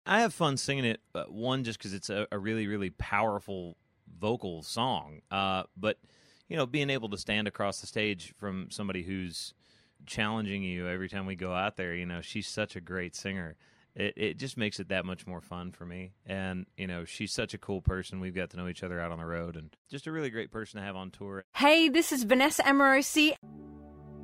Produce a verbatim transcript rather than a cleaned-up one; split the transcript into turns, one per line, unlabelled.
I have fun singing it. Uh, one, just because it's a, a really, really powerful vocal song. Uh, but you know, being able to stand across the stage from somebody who's challenging you every time we go out there, you know, she's such a great singer. It it just makes it that much more fun for me. And, you know, she's such a cool person. We've got to know each other out on the road, and just a really great person to have on tour.
Hey, this is Vanessa Amorosi.